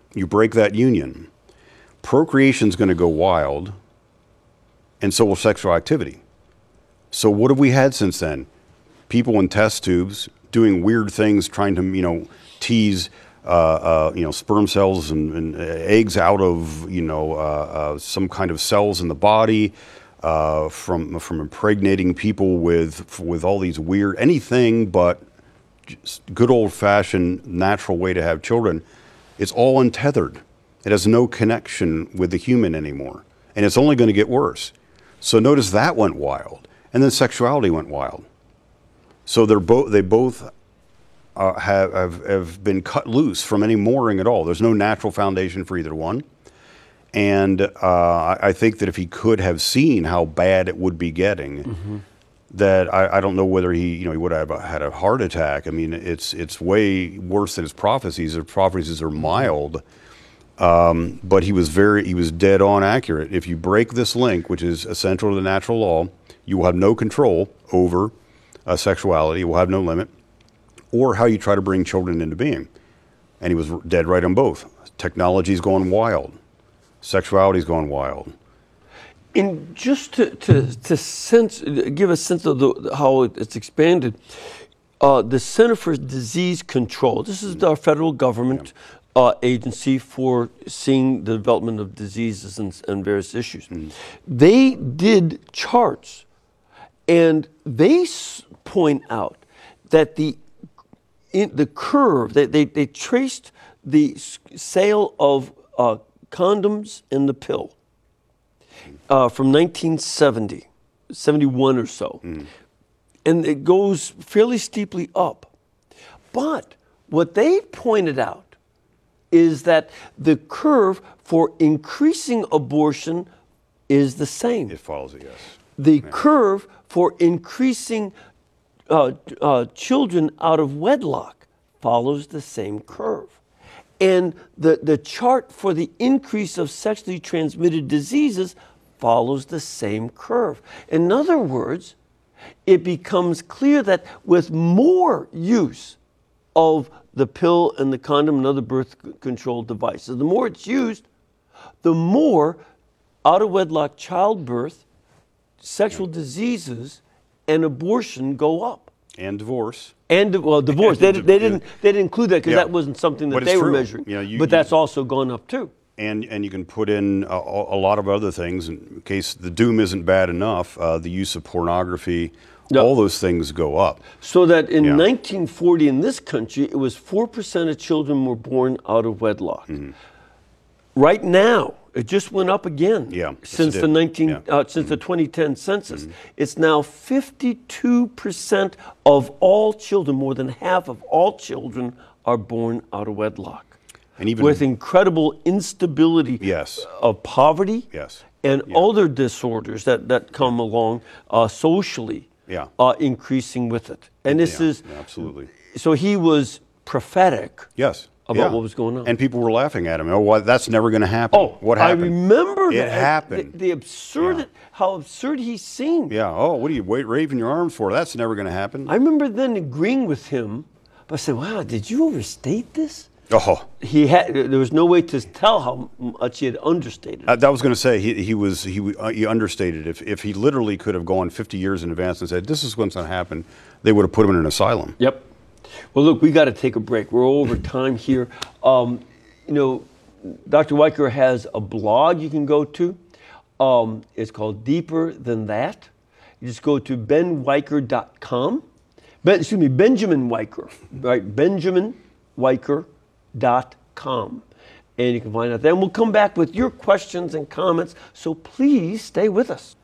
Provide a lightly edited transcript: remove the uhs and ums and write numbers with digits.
you break that union, procreation's going to go wild, and so will sexual activity. So what have we had since then? People in test tubes doing weird things, trying to, tease, sperm cells and eggs out of, some kind of cells in the body, from impregnating people with all these weird, anything but just good old-fashioned natural way to have children. It's all untethered. It has no connection with the human anymore, and it's only going to get worse. So notice that went wild, and then sexuality went wild. So they both have been cut loose from any mooring at all. There's no natural foundation for either one. And I think that if he could have seen how bad it would be getting, that I don't know whether he would have had a heart attack. I mean, it's way worse than his prophecies. His prophecies are mild, but he was dead on accurate. If you break this link, which is essential to the natural law, you will have no control over sexuality. You will have no limit, or how you try to bring children into being. And he was dead right on both. Technology's going wild. Sexuality's going wild. And just to give a sense of how it's expanded, the Center for Disease Control, this is our federal government agency for seeing the development of diseases and various issues. They did charts, and they point out that the curve, they traced the sale of condoms and the pill from 1970, 71 or so. And it goes fairly steeply up. But what they pointed out is that the curve for increasing abortion is the same. It follows it, yes. The curve for increasing children out of wedlock follows the same curve. And the chart for the increase of sexually transmitted diseases follows the same curve. In other words, it becomes clear that with more use of the pill and the condom and other birth control devices, the more it's used, the more out of wedlock childbirth, sexual diseases, and abortion go up. And divorce. And divorce. They didn't include that because that wasn't something that they were measuring. But that's also gone up too. And you can put in a lot of other things in case the doom isn't bad enough. The use of pornography, all those things go up. So that in 1940 in this country, it was 4% of children were born out of wedlock. Right now, it just went up again. Since the 2010 census, it's now 52% of all children, more than half of all children, are born out of wedlock. And even with incredible instability of poverty and other disorders that come along socially, increasing with it. And this is absolutely. So he was prophetic. About what was going on. And people were laughing at him. Oh, well, that's never going to happen. Oh, what happened? I remember it happened. The absurd, how absurd he seemed. Oh, what are you waving your arms for? That's never going to happen. I remember then agreeing with him, but I said, wow, did you overstate this? Oh. There was no way to tell how much he had understated it. That was going to say, he understated it. If he literally could have gone 50 years in advance and said, this is what's going to happen, they would have put him in an asylum. Yep. Well, look, we got to take a break. We're over time here. Dr. Weicker has a blog you can go to. It's called Deeper Than That. You just go to benweicker.com. Benjamin Weicker, right? benjaminweicker.com. And you can find out there. And we'll come back with your questions and comments. So please stay with us.